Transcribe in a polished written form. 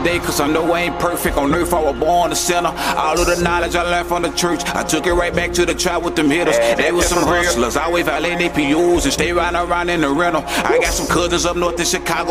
day, cause I know I ain't perfect. On earth I was born a sinner. All of the knowledge I learned from the church, I took it right back to the trap with them hitters. They was some hustlers, always violating APUs and stay riding around in the rental. I got some cousins up north in Chicago.